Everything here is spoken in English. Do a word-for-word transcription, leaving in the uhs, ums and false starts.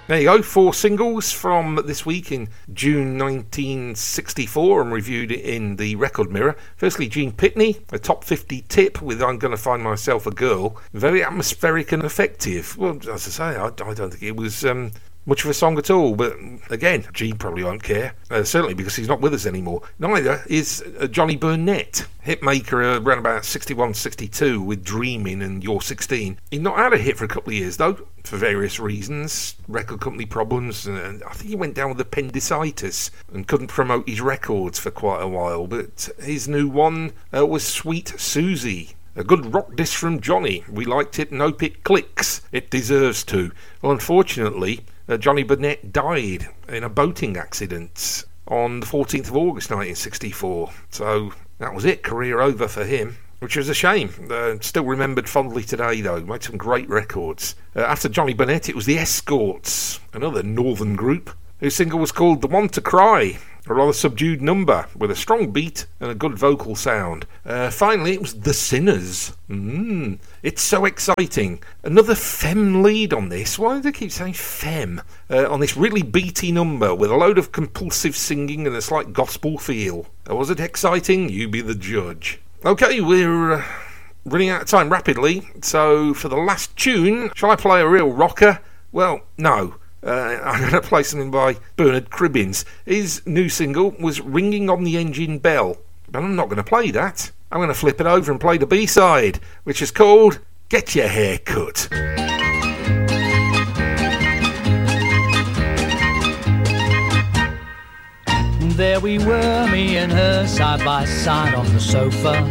There you go, four singles from this week in June nineteen sixty-four, and reviewed it in the Record Mirror. Firstly, Gene Pitney, a top fifty tip with I'm Gonna Find Myself a Girl. Very atmospheric and effective. Well, as I say, I, I don't think it was um, much of a song at all, but again, Gene probably won't care, uh, certainly because he's not with us anymore. Neither is uh, Johnny Burnett, hitmaker around about sixty-one sixty-two with Dreamin' and You're sixteen. He's not had a hit for a couple of years though, for various reasons, record company problems, and I think he went down with appendicitis and couldn't promote his records for quite a while, but his new one uh, was Sweet Susie. A good rock disc from Johnny. We liked it and hope it clicks. It deserves to. Well, unfortunately, uh, Johnny Burnett died in a boating accident on the fourteenth of August nineteen sixty-four. So that was it. Career over for him, which was a shame. Uh, still remembered fondly today, though. Made some great records. Uh, after Johnny Burnett, it was the Escorts, another northern group, whose single was called The One to Cry. A rather subdued number with a strong beat and a good vocal sound. Uh, finally, it was The Sinners. Mm, it's so exciting. Another femme lead on this. Why do they keep saying femme? Uh, on this really beaty number with a load of compulsive singing and a slight gospel feel. Uh, was it exciting? You be the judge. Okay, we're uh, running out of time rapidly. So for the last tune, shall I play a real rocker? Well, no. Uh, I'm going to play something by Bernard Cribbins. His new single was Ringing on the Engine Bell, but I'm not going to play that. I'm going to flip it over and play the B-side, which is called Get Your Hair Cut. There we were, me and her, side by side on the sofa.